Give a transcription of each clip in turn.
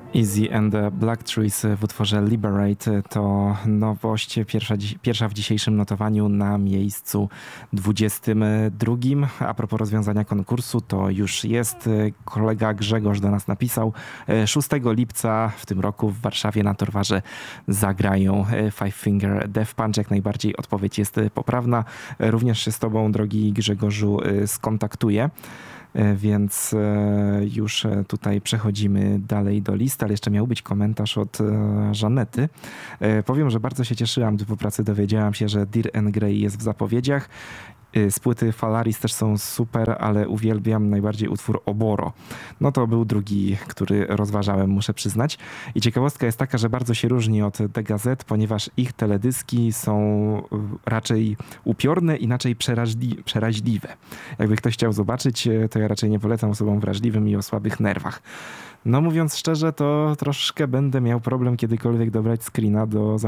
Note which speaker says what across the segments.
Speaker 1: Easy and the Black Trees w utworze Liberate to nowość pierwsza w dzisiejszym notowaniu na miejscu 22. A propos rozwiązania konkursu, to już jest. Kolega Grzegorz do nas napisał. 6 lipca w tym roku w Warszawie na Torwarze zagrają Five Finger Death Punch. Jak najbardziej odpowiedź jest poprawna. Również się z tobą, drogi Grzegorzu, skontaktuję. Więc już tutaj przechodzimy dalej do listy, ale jeszcze miał być komentarz od Żanety. Powiem, że bardzo się cieszyłam, gdy po pracy dowiedziałam się, że Dir en Grey jest w zapowiedziach. Z płyty Falaris też są super, ale uwielbiam najbardziej utwór Oboro. No to był drugi, który rozważałem, muszę przyznać. I ciekawostka jest taka, że bardzo się różni od DGZ, ponieważ ich teledyski są raczej upiorne, inaczej przeraźliwe. Jakby ktoś chciał zobaczyć, to ja raczej nie polecam osobom wrażliwym i o słabych nerwach. No mówiąc szczerze, to troszkę będę miał problem kiedykolwiek dobrać screena do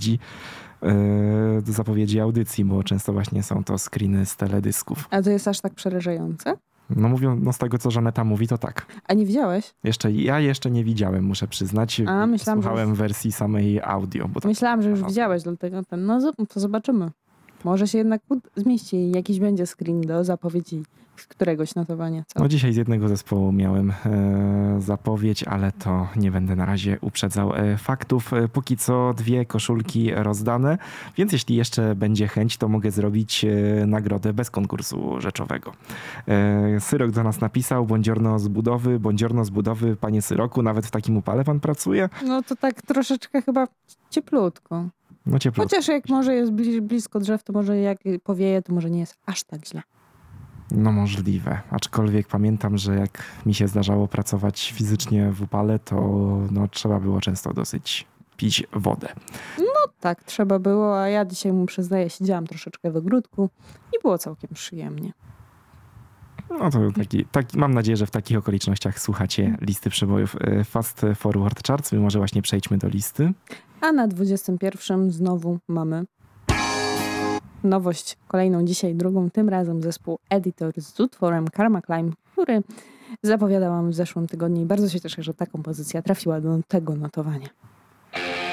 Speaker 1: zapowiedzi audycji, bo często właśnie są to screeny z teledysków.
Speaker 2: A to jest aż tak przerażające?
Speaker 1: No z tego, co Żaneta mówi, to tak.
Speaker 2: A nie widziałeś?
Speaker 1: Ja jeszcze nie widziałem, muszę przyznać. Słuchałem wersji samej audio. Bo
Speaker 2: myślałam, że już widziałeś, dlatego to zobaczymy. Może się jednak zmieści i jakiś będzie screen do zapowiedzi z któregoś notowania. Co?
Speaker 1: No dzisiaj z jednego zespołu miałem zapowiedź, ale to nie będę na razie uprzedzał faktów. Póki co 2 koszulki rozdane, więc jeśli jeszcze będzie chęć, to mogę zrobić nagrodę bez konkursu rzeczowego. Syrok do nas napisał, buongiorno z budowy, panie Syroku, nawet w takim upale pan pracuje?
Speaker 2: No to tak troszeczkę chyba cieplutko.
Speaker 1: No cieplutko.
Speaker 2: Chociaż jak może jest blisko drzew, to może jak powieje, to może nie jest aż tak źle.
Speaker 1: No możliwe, aczkolwiek pamiętam, że jak mi się zdarzało pracować fizycznie w upale, to trzeba było często dosyć pić wodę.
Speaker 2: No tak, trzeba było, a ja dzisiaj mu przyznaję, siedziałam troszeczkę w ogródku i było całkiem przyjemnie.
Speaker 1: No to mam nadzieję, że w takich okolicznościach słuchacie listy przebojów Fast Forward Charts. My może właśnie przejdźmy do listy.
Speaker 2: A na 21 znowu mamy nowość, kolejną dzisiaj, drugą, tym razem zespół Editor z utworem Karma Climb, który zapowiadałam w zeszłym tygodniu i bardzo się cieszę, że ta kompozycja trafiła do tego notowania.